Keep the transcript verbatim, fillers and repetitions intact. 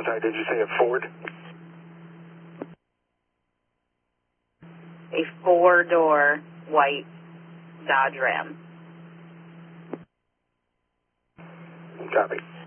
contact, did you say a Ford? A four-door white Dodge Ram. Copy.